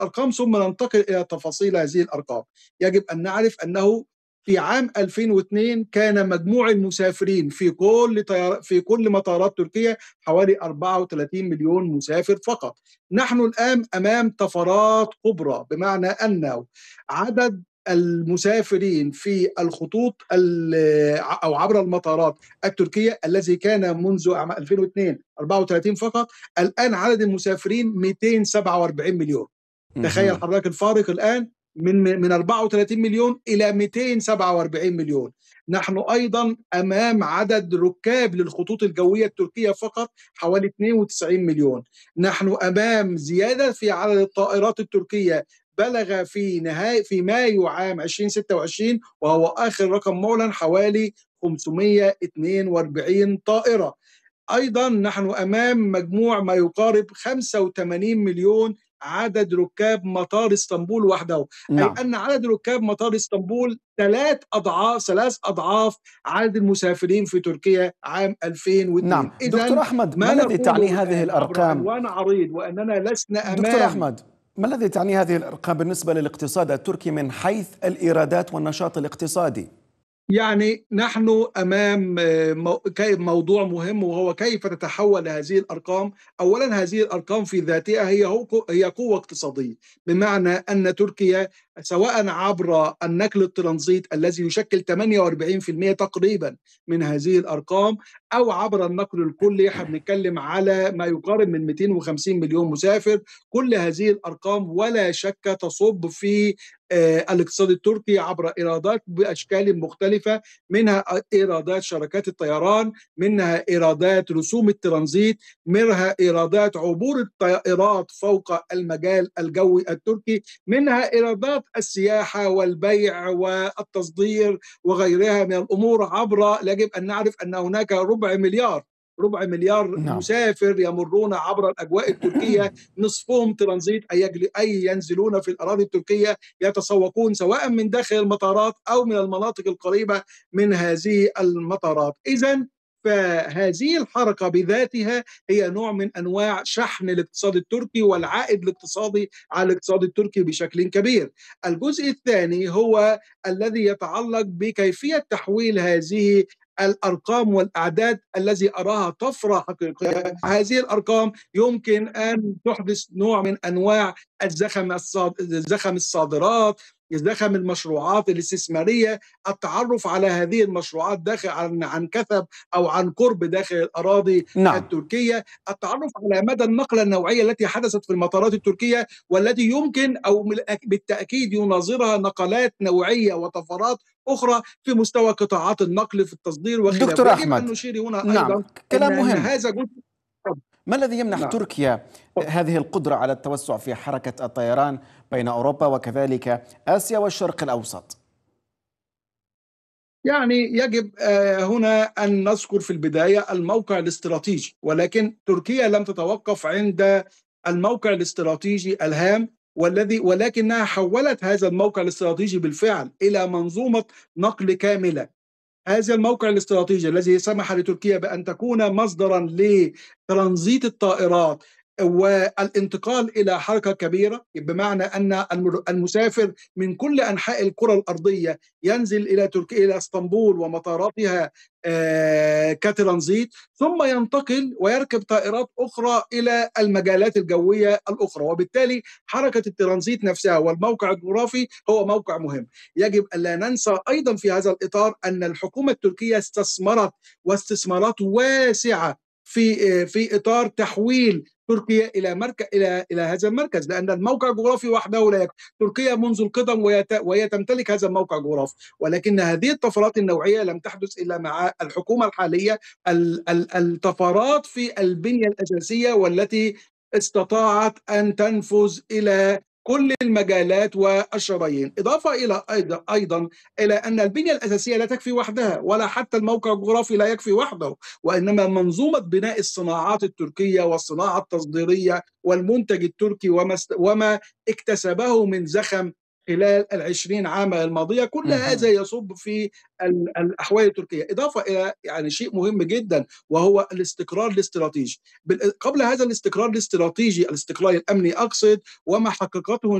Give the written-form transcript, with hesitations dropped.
الأرقام ثم ننتقل إلى تفاصيل هذه الأرقام. يجب أن نعرف أنه في عام 2002 كان مجموع المسافرين في كل مطارات تركيا حوالي 34 مليون مسافر فقط. نحن الآن أمام طفرات كبرى، بمعنى أنه عدد المسافرين في الخطوط أو عبر المطارات التركية الذي كان منذ عام 2002 34 فقط، الآن عدد المسافرين 247 مليون. تخيل حضرتك الفارق الآن من 34 مليون إلى 247 مليون. نحن أيضا أمام عدد ركاب للخطوط الجوية التركية فقط حوالي 92 مليون. نحن أمام زيادة في عدد الطائرات التركية بلغ في مايو عام 2026 وهو آخر رقم معلن حوالي 542 طائرة. أيضا نحن أمام مجموع ما يقارب 85 مليون عدد ركاب مطار اسطنبول وحده. أي أن عدد ركاب مطار اسطنبول ثلاث أضعاف عدد المسافرين في تركيا عام 2002. دكتور أحمد، ما الذي تعني هذه الأرقام؟ عنوان عريض وأننا لسنا أمام. دكتور أحمد، ما الذي تعني هذه الأرقام بالنسبة للاقتصاد التركي من حيث الإيرادات والنشاط الاقتصادي؟ يعني نحن أمام موضوع مهم، وهو كيف تتحول هذه الأرقام. أولا هذه الأرقام في ذاتها هي قوة اقتصادية، بمعنى أن تركيا سواء عبر النقل الترانزيت الذي يشكل 48% تقريبا من هذه الأرقام، أو عبر النقل الكلي، احنا بنتكلم على ما يقارب من 250 مليون مسافر. كل هذه الأرقام ولا شك تصب في الاقتصاد التركي عبر إيرادات بأشكال مختلفة، منها إيرادات شركات الطيران، منها إيرادات رسوم الترانزيت، منها إيرادات عبور الطائرات فوق المجال الجوي التركي، منها إيرادات السياحة والبيع والتصدير وغيرها من الأمور يجب أن نعرف أن هناك ربع مليار مسافر يمرون عبر الأجواء التركية، نصفهم ترانزيت أي ينزلون في الأراضي التركية يتسوقون سواء من داخل المطارات أو من المناطق القريبة من هذه المطارات. إذن فهذه الحركة بذاتها هي نوع من أنواع شحن الاقتصاد التركي والعائد الاقتصادي على الاقتصاد التركي بشكل كبير. الجزء الثاني هو الذي يتعلق بكيفية تحويل هذه الأرقام والأعداد الذي أراها طفرة حقيقية. هذه الأرقام يمكن أن تحدث نوع من أنواع زخم الصادرات، زخم المشروعات الاستثمارية، التعرف على هذه المشروعات داخل عن كثب أو عن قرب داخل الأراضي التركية، التعرف على مدى النقلة النوعية التي حدثت في المطارات التركية والتي يمكن أو بالتأكيد يناظرها نقلات نوعية وطفرات أخرى في مستوى قطاعات النقل في التصدير وخلافه. دكتور أحمد، أن نشير هنا أيضا كلام مهم. هذا جزء. ما الذي يمنح تركيا هذه القدرة على التوسع في حركة الطيران بين أوروبا وكذلك آسيا والشرق الأوسط؟ يعني يجب هنا أن نذكر في البداية الموقع الاستراتيجي، ولكن تركيا لم تتوقف عند الموقع الاستراتيجي الهام ولكنها حولت هذا الموقع الاستراتيجي بالفعل إلى منظومة نقل كاملة. هذا الموقع الاستراتيجي الذي سمح لتركيا بأن تكون مصدرا لترانزيت الطائرات والانتقال إلى حركة كبيرة، بمعنى أن المسافر من كل أنحاء الكرة الأرضية ينزل إلى تركيا إلى اسطنبول ومطاراتها كترانزيت، ثم ينتقل ويركب طائرات أخرى إلى المجالات الجوية الأخرى. وبالتالي حركة الترانزيت نفسها والموقع الجغرافي هو موقع مهم. يجب ألا ننسى أيضا في هذا الإطار أن الحكومة التركية استثمرت واستثمارات واسعة في إطار تحويل تركيا إلى هذا المركز، لأن الموقع الجغرافي وحده لا يكفي. تركيا منذ القدم وهي تمتلك هذا الموقع الجغرافي، ولكن هذه الطفرات النوعية لم تحدث إلا مع الحكومة الحالية. الطفرات في البنية الأساسية والتي استطاعت أن تنفذ إلى كل المجالات والشرايين، إضافة إلى أيضا إلى أن البنية الأساسية لا تكفي وحدها، ولا حتى الموقع الجغرافي لا يكفي وحده، وإنما منظومة بناء الصناعات التركية والصناعة التصديرية والمنتج التركي وما اكتسبه من زخم خلال ال20 عاما الماضية، كل هذا مهم. يصب في الأحوال التركية، إضافة إلى يعني شيء مهم جدا وهو الاستقرار الاستراتيجي. قبل هذا الاستقرار الاستراتيجي، الاستقرار الأمني أقصد، وما حققته